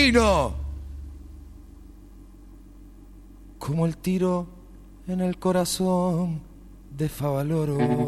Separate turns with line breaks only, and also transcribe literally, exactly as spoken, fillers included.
divino, como el tiro en el corazón de Favaloro.